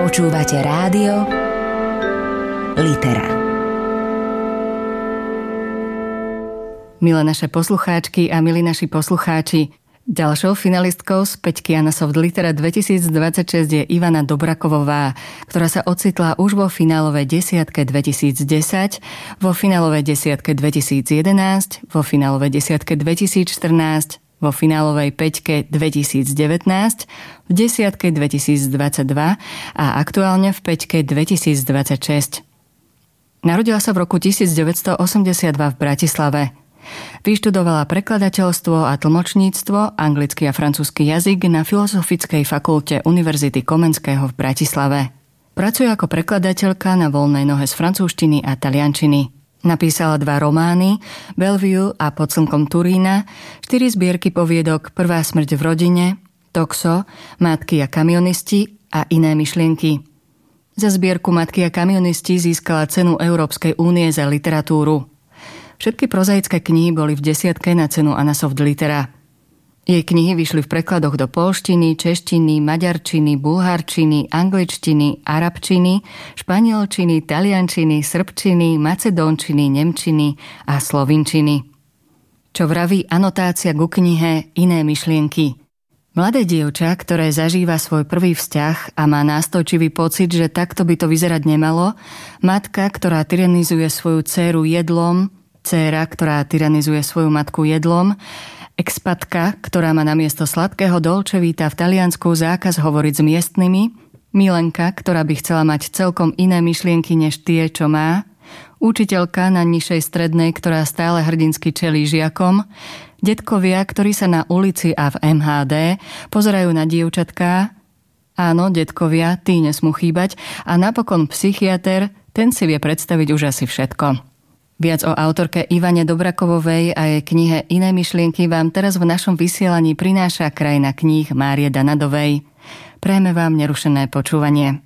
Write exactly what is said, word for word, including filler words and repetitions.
Počúvate rádio Litera. Milé naše poslucháčky a milí naši poslucháči, ďalšou finalistkou z päťky Anasoft Litera dvetisícdvadsaťšesť je Ivana Dobrakovová, ktorá sa ocitla už vo finálovej desiatke dvetisícdesať, vo finálovej desiatke dvetisícjedenásť, vo finálovej desiatke dvetisícštrnásť, vo finálovej päťke dvetisícdevätnásť, v desiatke dvetisícdvadsaťdva a aktuálne v päťke dvetisícdvadsaťšesť. Narodila sa v roku devätnásťstoosemdesiatdva v Bratislave. Vyštudovala prekladateľstvo a tlmočníctvo, anglický a francúzsky jazyk na Filozofickej fakulte Univerzity Komenského v Bratislave. Pracuje ako prekladateľka na voľnej nohe z francúzštiny a taliančiny. Napísala dva romány, Bellevue a Pod slnkom Turína, štyri zbierky poviedok Prvá smrť v rodine, Toxo, Matky a kamionisti a Iné myšlienky. Za zbierku Matky a kamionisti získala cenu Európskej únie za literatúru. Všetky prozaické knihy boli v desiatke na cenu Anasoft Litera. Jej knihy vyšli v prekladoch do poľštiny, češtiny, maďarčiny, bulharčiny, angličtiny, arabčiny, španielčiny, taliančiny, srbčiny, macedónčiny, nemčiny a slovinčiny. Čo vraví anotácia ku knihe Iné myšlienky. Mladé dievča, ktoré zažíva svoj prvý vzťah a má nástojčivý pocit, že takto by to vyzerať nemalo, matka, ktorá tyranizuje svoju dcéru jedlom, dcéra, ktorá tyranizuje svoju matku jedlom, expatka, ktorá má namiesto sladkého dolce vita v Taliansku zákaz hovoriť s miestnymi, milenka, ktorá by chcela mať celkom iné myšlienky než tie, čo má, učiteľka na nižšej strednej, ktorá stále hrdinsky čelí žiakom, detkovia, ktorí sa na ulici a v em há dé pozerajú na dievčatká, áno, detkovia, tí nesmú chýbať, a napokon psychiater, ten si vie predstaviť už asi všetko. Viac o autorke Ivane Dobrakovovej a jej knihe Iné myšlienky vám teraz v našom vysielaní prináša krajina kníh Márie Danadovej. Prajeme vám nerušené počúvanie.